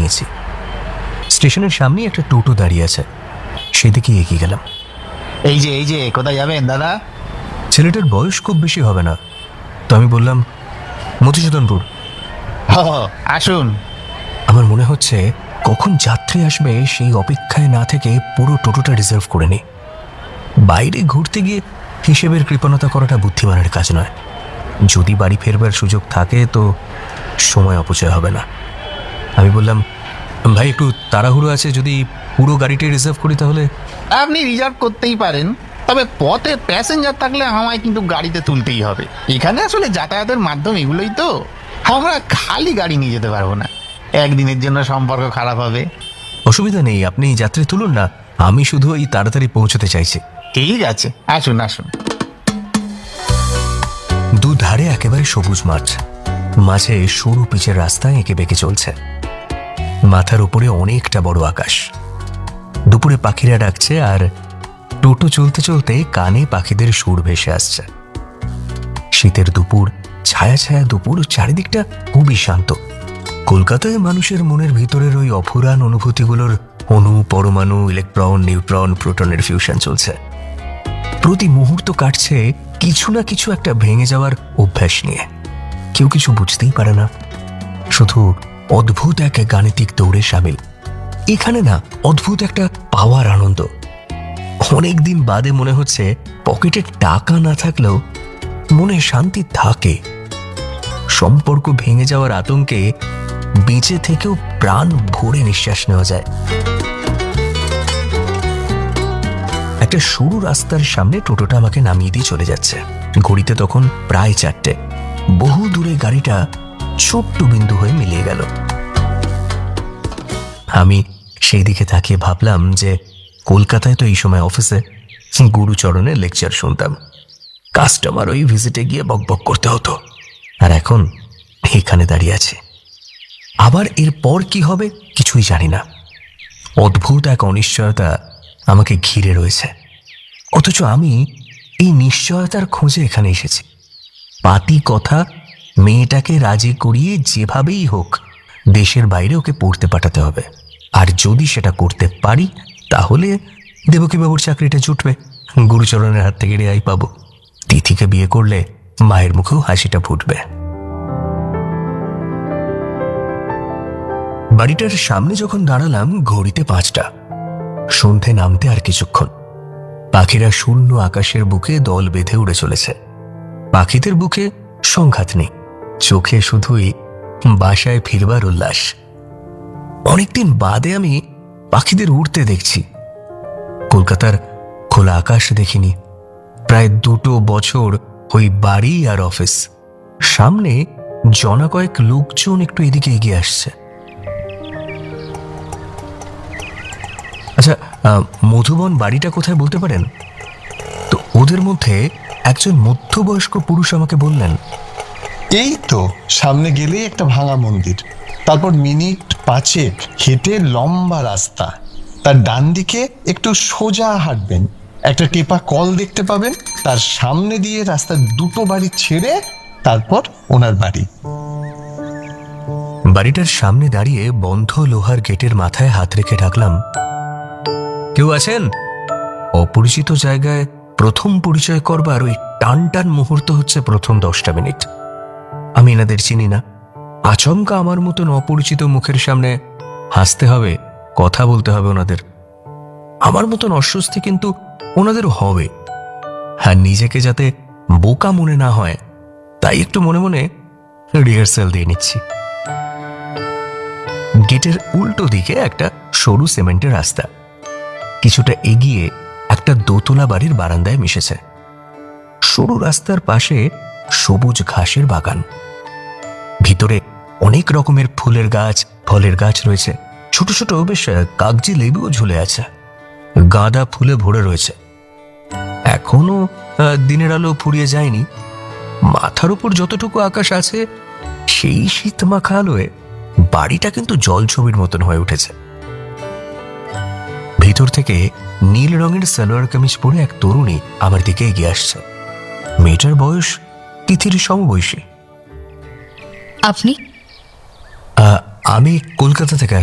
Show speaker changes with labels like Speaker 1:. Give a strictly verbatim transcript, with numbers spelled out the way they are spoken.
Speaker 1: নিয়েছি। স্টেশনের সামনেই একটা টোটো দাঁড়িয়ে আছে, সেদিকে এগিয়ে গেলাম।
Speaker 2: এই যে এই যে কোথায় যাবেন দাদা?
Speaker 1: ছেলেটার বয়স খুব বেশি হবে না, তো আমি বললাম মধুসূদনপুর।
Speaker 2: হ আসুন।
Speaker 1: আমার মনে হচ্ছে কখন যাত্রী আসবে সেই অপেক্ষায় না থেকে পুরো টোটোটা রিজার্ভ করে নি। বাইরে ঘুরতে গিয়ে হিসেবের কৃপণতা করাটা বুদ্ধিমানের কাজ নয়। যদি বাড়ি ফেরবার সুযোগ থাকে তো সময় অপচয় হবে না। আমি বললাম, ভাই একটু তাড়াহুড়ো আছে, যদি পুরো গাড়িটাই রিজার্ভ করি তাহলে।
Speaker 2: আপনি রিজার্ভ করতেই পারেন, তবে পথে প্যাসেঞ্জার থাকলে আমায় কিন্তু গাড়িতে তুলতেই হবে। এখানে আসলে যাতায়াতের মাধ্যম এগুলোই তো, আমরা খালি গাড়ি নিয়ে যেতে পারবো না, একদিনের জন্য সম্পর্ক খারাপ হবে।
Speaker 1: অসুবিধা নেই, আপনি যাত্রী তুলুন না, আমি শুধু এই তাড়াতাড়ি পৌঁছতে চাইছি।
Speaker 2: ঠিক আছে, আসুন আসুন।
Speaker 1: দুধারে একেবারে সবুজ মাঠ, মাঝে সরু পিচের রাস্তা এঁকে বেঁকে চলছে। মাথার উপরে অনেকটা বড় আকাশ। দুপুরে পাখিরা ডাকছে আর টোটো চলতে চলতে কানে পাখিদের সুর ভেসে আসছে। শীতের দুপুর, ছায়া ছায়া দুপুর, চারিদিকটা খুবই শান্ত। কলকাতায় মানুষের মনের ভিতরের ওই অফুরান অনুভূতিগুলোর অণু, পরমাণু, ইলেকট্রন, নিউট্রন, প্রোটনের ফিউশন চলছে। প্রতি মুহূর্ত কাটছে কিছু না কিছু একটা ভেঙে যাওয়ার অভ্যাস নিয়ে। কেউ কিছু বুঝতেই পারে না, শুধু অদ্ভুত এক গাণিতিক দৌড়ে সামিল। এখানে না অদ্ভুত একটা পাওয়ার আনন্দ। অনেকদিন বাদে মনে হচ্ছে পকেটে টাকা না থাকলেও মনে শান্তি থাকে। সম্পর্ক ভেঙে যাওয়ার আতঙ্কে বেঁচে থেকেও প্রাণ ভরে নিঃশ্বাস নেওয়া যায়। একটা সরু রাস্তার সামনে টোটোটা আমাকে নামিয়ে দিয়ে চলে যাচ্ছে। ঘড়িতে তখন প্রায় চারটে। বহু দূরে গাড়িটা ছোট্ট বিন্দু হয়ে মিলিয়ে গেল। আমি সেই দিকে তাকিয়ে ভাবলাম যে কলকাতায় তো এই সময় অফিসে গুরুচরণের লেকচার শুনতাম, কাস্টমার ওই ভিজিটে গিয়ে বকবক করতে হতো, আর এখন এখানে দাঁড়িয়ে আছে। আবার এরপর কি হবে কিছুই জানি না। অদ্ভুত এক অনিশ্চয়তা আমাকে ঘিরে রয়েছে, অথচ আমি এই নিশ্চয়তার খোঁজে এখানে এসেছি। পাতি কথা, মেয়েটাকে রাজি করিয়ে যেভাবেই হোক দেশের বাইরে ওকে পড়তে পাঠাতে হবে। আর যদি সেটা করতে পারি তাহলে দেবকীবাবুর চাকরিটা জুটবে, গুরুচরণের হাত থেকে রেহাই পাবো। তিথিকে বিয়ে করলে মায়ের মুখেও হাসিটা ফুটবে। বাড়িটার সামনে যখন দাঁড়ালাম ঘড়িতে পাঁচটা। সন্ধে নামতে আর কিছুক্ষণ। পাখিরা শূন্য আকাশের বুকে দল বেঁধে উড়ে চলেছে। পাখিদের বুকে সংঘাত নেই, চোখে শুধুই বাসায় ফিরবার উল্লাস। অনেকদিন বাদে আমি পাখিদের উড়তে দেখছি। কলকাতার খোলা আকাশ দেখিনি প্রায় দুটো বছর। ওই বাড়ি আর অফিস, সামনে জনা কয়েক লোকজন একটু এদিকে এগিয়ে আসছে। আচ্ছা, মধুবন বাড়িটা কোথায় বলতে পারেন? তো ওদের মধ্যে একজন মধ্যবয়স্ক পুরুষ আমাকে বললেন,
Speaker 3: এই তো সামনে গেলেই একটা ভাঙা মন্দির, তারপর মিনিট পাঁচেক হেঁটে লম্বা রাস্তা, তার ডান দিকে একটু সোজা হাঁটবেন, একটা টেপা কল দেখতে পাবেন, তার সামনে দিয়ে রাস্তার দুটো বাড়ি ছেড়ে তারপর ওনার বাড়ি।
Speaker 1: বাড়িটার সামনে দাঁড়িয়ে বন্ধ লোহার গেটের মাথায় হাত রেখে ডাকলাম, কেউ আছেন? অপরিচিত জায়গায় প্রথম পরিচয় করবার ওই টান টান মুহূর্ত হচ্ছে প্রথম দশটা মিনিট। আমি এনাদের চিনি না, আচমকা আমার মতন অপরিচিত মুখের সামনে হাসতে হবে, কথা বলতে হবে ওনাদের। আমার মতন অস্বস্তি কিন্তু ওনাদেরও হবে। আর নিজেকে যাতে বোকা মনে না হয় তাই একটু মনে মনে রিহার্সাল দিয়ে নিচ্ছি। গেটের উল্টো দিকে একটা সরু সিমেন্টের রাস্তা, কিছুটা এগিয়ে একটা দোতলা বাড়ির বারান্দায় মিশেছে। সরু রাস্তার পাশে সবুজ ঘাসের বাগান, ভিতরে অনেক রকমের ফুলের গাছ, ফলের গাছ রয়েছে। ছোট ছোট বেশ কাগজি লেবুও ঝুলে আছে, গাঁদা ফুলে ভরে রয়েছে। এখনো দিনের আলো ফুরিয়ে যায়নি। মাথার উপর যতটুকু আকাশ আছে সেই শীত মাখা আলোয় বাড়িটা কিন্তু জলছবির মতন হয়ে উঠেছে। ভিতর থেকে নীল রঙের সালোয়ার কামিজ পরে এক তরুণী আমার দিকে এগিয়ে আসছে। মেয়েটার বয়স তিথির সমবয়সী।
Speaker 4: আপনি?
Speaker 1: আমি কলকাতা থেকে